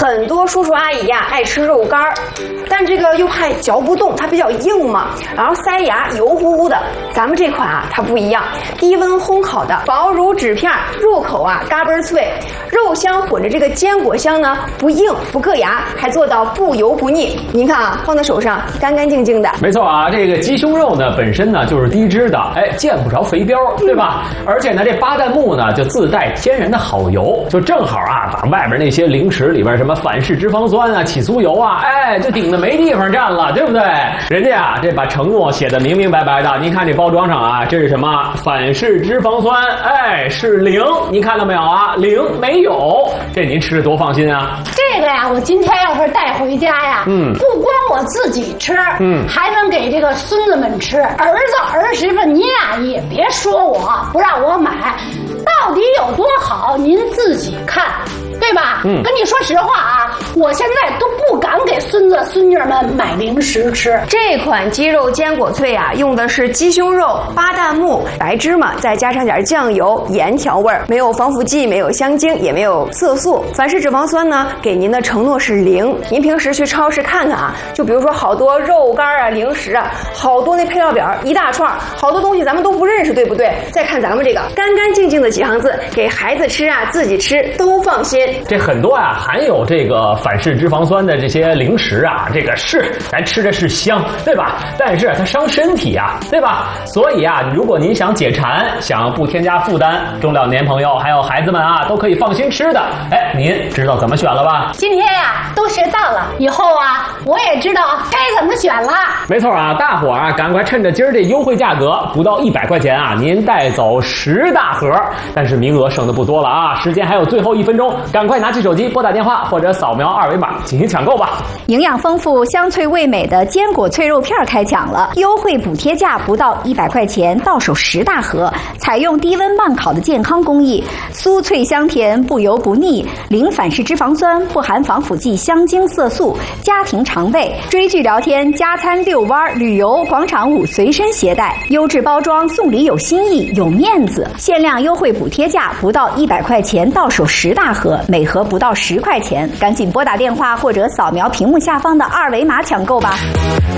很多叔叔阿姨呀爱吃肉干儿，但这个又怕嚼不动，它比较硬嘛，然后塞牙油乎乎的。咱们这款啊，它不一样，低温烘烤的，薄如纸片，入口啊嘎嘣脆，肉香混着这个坚果香呢，不硬不硌牙，还做到不油不腻。您看啊，放在手上干干净净的。 没错啊，这个鸡胸肉呢本身呢就是低脂的，哎，见不着肥膘，对吧？而且呢，这巴旦木呢就自带天然的好油，就正好啊，把外边那些零食里边什么反式脂肪酸啊、起酥油啊，哎，就顶得没地方站了，对不对？人家啊，这把承诺写的明明白白的，您看这包装上啊，这是什么？反式脂肪酸，哎，是0，您看到没有啊？0没有，这您吃着多放心啊！ 这个呀，我今天要是带回家呀，不光我自己吃，还能给这个孙子们吃。儿子儿媳妇，您呀也别说我不让我买，到底有多好，您自己看。对吧？跟你说实话啊，我现在都不敢给孙子孙女们买零食吃。 这款鸡肉坚果脆啊，用的是鸡胸肉、巴旦木、白芝麻，再加上点酱油、盐调味儿，没有防腐剂，没有香精，也没有色素。反式脂肪酸呢，给您的承诺是0。您平时去超市看看啊，就比如说好多肉干啊、零食啊，好多那配料表一大串，好多东西咱们都不认识，对不对？再看咱们这个干干净净的几行字，给孩子吃啊，自己吃都放心。 这很多啊含有这个反式脂肪酸的这些零食啊，这个是咱吃的是香，对吧？但是它伤身体啊，对吧？所以啊，如果您想解馋，想不添加负担，中老年朋友还有孩子们啊，都可以放心吃的。哎，您知道怎么选了吧？ 今天呀，都学到了，以后啊，我也知道该怎么选了。 没错啊，大伙啊，赶快趁着今儿这优惠价格，不到100块钱啊，您带走10大盒，但是名额剩的不多了啊，时间还有最后1分钟，赶快拿起手机拨打电话或者扫描2维码进行抢购吧。 营养丰富、香脆味美的坚果脆肉片开抢了，优惠补贴价不到100块钱，到手10大盒，采用低温慢烤的健康工艺，酥脆香甜，不油不腻，零反式脂肪酸，不含防腐剂、香精、色素，家庭常备。追剧聊天、加餐、遛弯、旅游、广场舞随身携带，优质包装，送礼有新意，有面子。限量优惠补贴价不到100块钱，到手10大盒，每盒不到10块钱，赶紧拨打电话或者扫描屏幕下方的2维码抢购吧。